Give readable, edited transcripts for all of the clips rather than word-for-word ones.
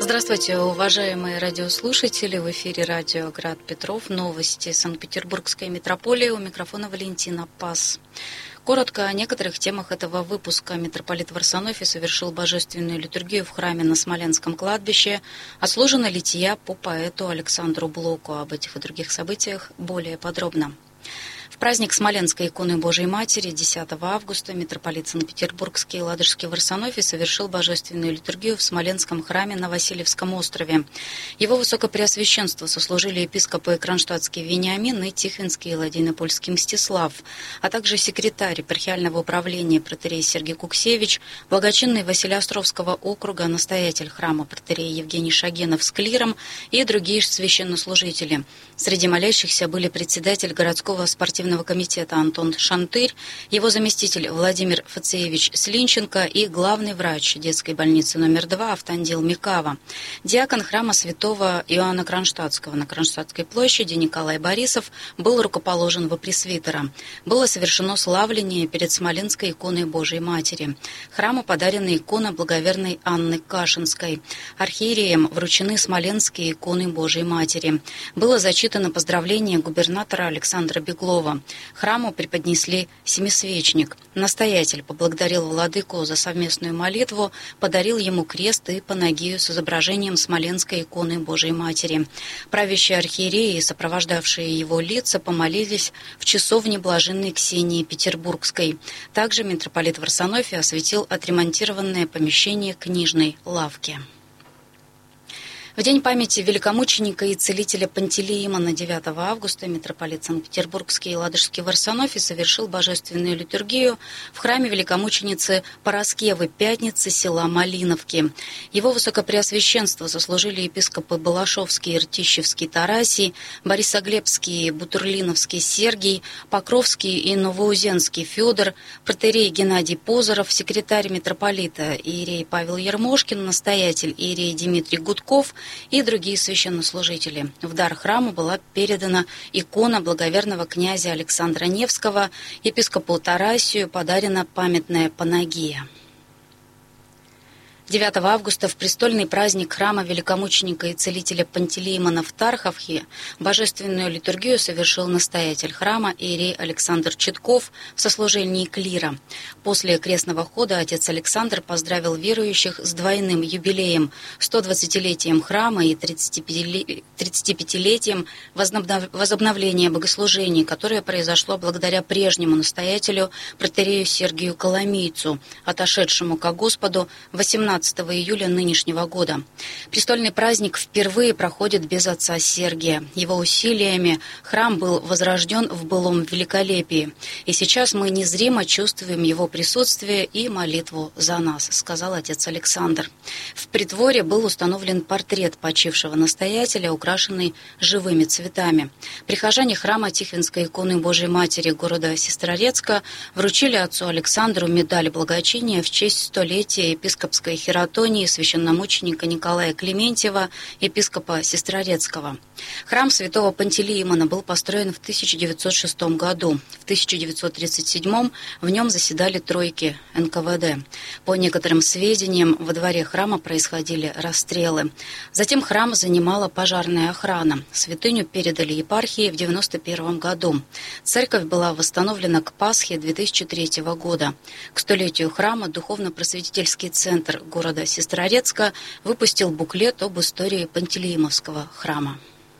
Здравствуйте, уважаемые радиослушатели. В эфире радио «Град Петров». Новости Санкт-Петербургской метрополии. У микрофона Валентина Пас. Коротко о некоторых темах этого выпуска. Митрополит Варсонофий совершил божественную литургию в храме на Смоленском кладбище. Отслужена лития по поэту Александру Блоку. Об этих и других событиях более подробно. В праздник Смоленской иконы Божией Матери 10 августа митрополит Санкт-Петербургский и Ладожский Варсонофий совершил божественную литургию в Смоленском храме на Васильевском острове. Его высокопреосвященство сослужили епископы Кронштадтский Вениамин и Тихвинский и Ладейно-Польский Мстислав, а также секретарь епархиального управления протоиерей Сергий Куксевич, благочинный Василеостровского округа, настоятель храма протоиерей Евгений Шагенов с клиром и другие священнослужители. Среди молящихся были председатель городского спортивного комитета Антон Шантырь, его заместитель Владимир Фациевич Слинченко и главный врач детской больницы номер 2 Автандил Микава. Диакон храма святого Иоанна Кронштадтского на Кронштадтской площади Николай Борисов был рукоположен во пресвитера. Было совершено славление перед Смоленской иконой Божией Матери. Храму подарена икона благоверной Анны Кашинской. Архиереям вручены смоленские иконы Божией Матери. Было зачитано поздравление губернатора Александра Беглова. Храму преподнесли семисвечник. Настоятель поблагодарил владыку за совместную молитву, подарил ему крест и панагию с изображением Смоленской иконы Божией Матери. Правящие архиереи и сопровождавшие его лица помолились в часовне блаженной Ксении Петербургской. Также митрополит Варсонофий осветил отремонтированное помещение книжной лавки. В день памяти великомученика и целителя Пантелеимона 9 августа митрополит Санкт-Петербургский и Ладожский Варсонофий совершил божественную литургию в храме великомученицы Параскевы Пятницы села Малиновки. Его высокопреосвященство сослужили епископы Балашовский и Ртищевский Тарасий, Борисоглебский, Бутурлиновский Сергий, Покровский и Новоузенский Федор, протоиерей Геннадий Позоров, секретарь митрополита иерей Павел Ермошкин, настоятель иерей Дмитрий Гудков и другие священнослужители. В дар храму была передана икона благоверного князя Александра Невского, епископу Тарасию подарена памятная панагия. 9 августа в престольный праздник храма великомученика и целителя Пантелеимона в Тарховхе божественную литургию совершил настоятель храма иерей Александр Читков в сослужении клира. После крестного хода отец Александр поздравил верующих с двойным юбилеем, 120-летием храма и 35-летием возобновления богослужений, которое произошло благодаря прежнему настоятелю протоиерею Сергию Коломийцу, отошедшему ко Господу 18 июля нынешнего года. Престольный праздник впервые проходит без отца Сергия. Его усилиями храм был возрожден в былом великолепии. И сейчас мы незримо чувствуем его присутствие и молитву за нас, сказал отец Александр. В притворе был установлен портрет почившего настоятеля, украшенный живыми цветами. Прихожане храма Тихвинской иконы Божией Матери города Сестрорецка вручили отцу Александру медаль благочиния в честь столетия епископской хератонии священномученика Николая Клементьева, епископа Сестрорецкого. Храм святого Пантелеимона был построен в 1906 году. В 1937 в нем заседали тройки НКВД. По некоторым сведениям, во дворе храма происходили расстрелы. Затем храм занимала пожарная охрана. Святыню передали епархии в 1991 году. Церковь была восстановлена к Пасхе 2003 года. К столетию храма Духовно-просветительский центр города Сестрорецка выпустил буклет об истории Пантелеимовского храма.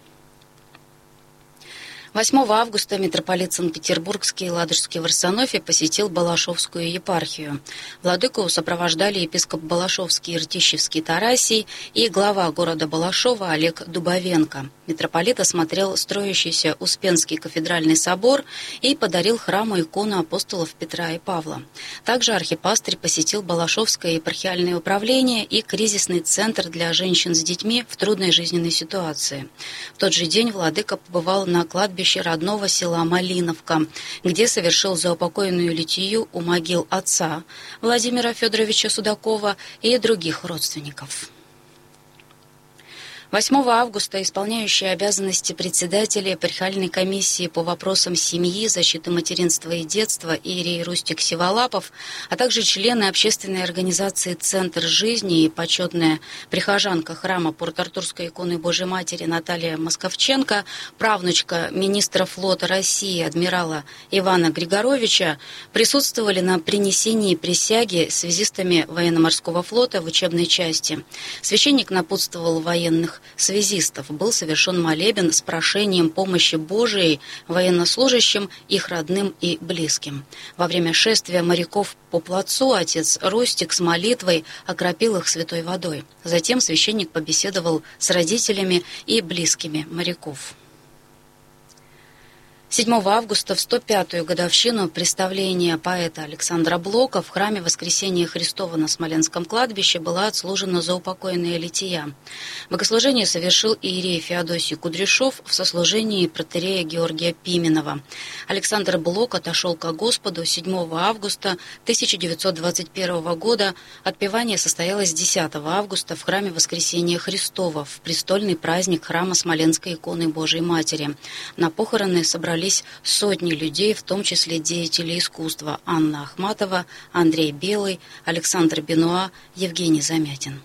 8 августа митрополит Санкт-Петербургский и Ладожский Варсонофий посетил Балашовскую епархию. Владыку сопровождали епископ Балашовский и Ртищевский Тарасий и глава города Балашова Олег Дубовенко. Митрополит осмотрел строящийся Успенский кафедральный собор и подарил храму икону апостолов Петра и Павла. Также архипастырь посетил Балашовское епархиальное управление и кризисный центр для женщин с детьми в трудной жизненной ситуации. В тот же день владыка побывал на кладбище родного села Малиновка, где совершил заупокойную литию у могил отца Владимира Федоровича Судакова и других родственников. 8 августа исполняющий обязанности председателя епархиальной комиссии по вопросам семьи, защиты материнства и детства иерей Рустик Сиволапов, а также члены общественной организации «Центр жизни» и почетная прихожанка храма Порт-Артурской иконы Божьей Матери Наталья Московченко, правнучка министра флота России адмирала Ивана Григоровича, присутствовали на принесении присяги связистами военно-морского флота в учебной части. Священник напутствовал военных связистов. Был совершен молебен с прошением помощи Божией военнослужащим, их родным и близким. Во время шествия моряков по плацу отец Рустик с молитвой окропил их святой водой. Затем священник побеседовал с родителями и близкими моряков. 7 августа в 105-ю годовщину представления поэта Александра Блока в храме Воскресения Христова на Смоленском кладбище была отслужена заупокойная лития. Богослужение совершил иерей Феодосий Кудряшов в сослужении протоиерея Георгия Пименова. Александр Блок отошел ко Господу 7 августа 1921 года. Отпевание состоялось 10 августа в храме Воскресения Христова в престольный праздник храма Смоленской иконы Божией Матери. На похороны собрались сотни людей, в том числе деятели искусства Анна Ахматова, Андрей Белый, Александр Бенуа, Евгений Замятин.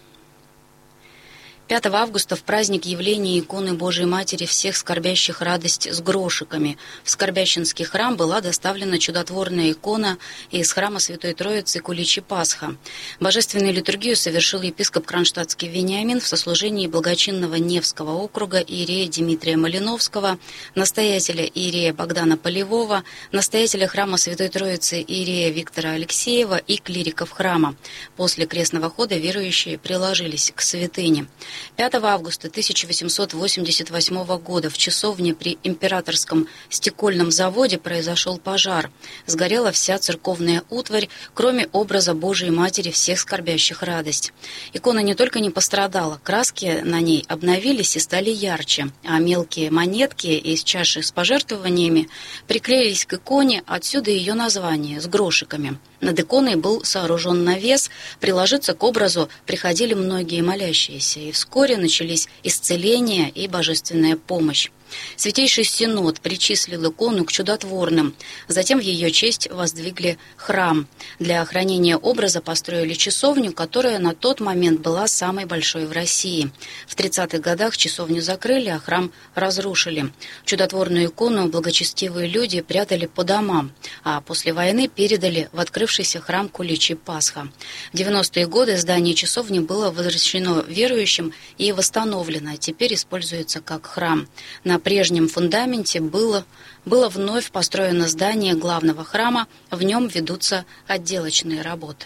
5 августа в праздник явления иконы Божией Матери всех скорбящих радость с грошиками в Скорбящинский храм была доставлена чудотворная икона из храма Святой Троицы Куличи Пасха. Божественную литургию совершил епископ Кронштадтский Вениамин в сослужении благочинного Невского округа иерея Дмитрия Малиновского, настоятеля иерея Богдана Полевого, настоятеля храма Святой Троицы иерея Виктора Алексеева и клириков храма. После крестного хода верующие приложились к святыне. 5 августа 1888 года в часовне при Императорском стекольном заводе произошел пожар. Сгорела вся церковная утварь, кроме образа Божией Матери всех скорбящих радость. Икона не только не пострадала, краски на ней обновились и стали ярче, а мелкие монетки из чаши с пожертвованиями приклеились к иконе, отсюда ее название – с грошиками. Над иконой был сооружен навес, приложиться к образу приходили многие молящиеся, и вскоре начались исцеление и божественная помощь. Святейший Синод причислил икону к чудотворным. Затем в ее честь воздвигли храм. Для охранения образа построили часовню, которая на тот момент была самой большой в России. В 30-х годах часовню закрыли, а храм разрушили. Чудотворную икону благочестивые люди прятали по домам, а после войны передали в открывшийся храм Куличи Пасха. В 90-е годы здание часовни было возвращено верующим и восстановлено, а теперь используется как храм. На прежнем фундаменте было вновь построено здание главного храма, в нем ведутся отделочные работы.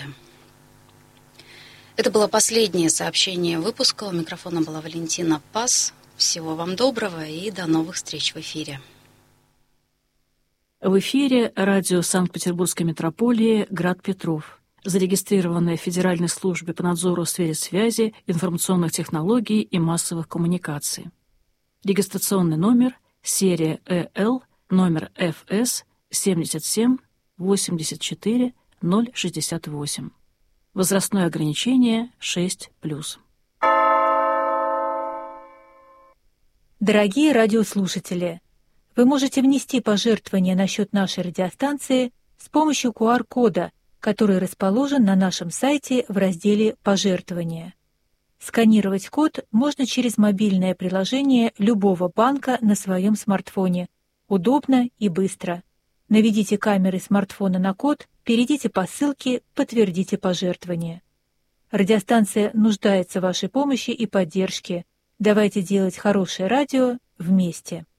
Это было последнее сообщение выпуска. У микрофона была Валентина Пас. Всего вам доброго и до новых встреч в эфире. В эфире радио Санкт-Петербургской метрополии «Град Петров», зарегистрированное в Федеральной службе по надзору в сфере связи, информационных технологий и массовых коммуникаций. Регистрационный номер, серия ЭЛ, номер ФС 77 84 068. Возрастное ограничение 6+. Дорогие радиослушатели, вы можете внести пожертвования на счет нашей радиостанции с помощью QR-кода, который расположен на нашем сайте в разделе «Пожертвования». Сканировать код можно через мобильное приложение любого банка на своем смартфоне. Удобно и быстро. Наведите камеры смартфона на код, перейдите по ссылке, подтвердите пожертвование. Радиостанция нуждается в вашей помощи и поддержке. Давайте делать хорошее радио вместе.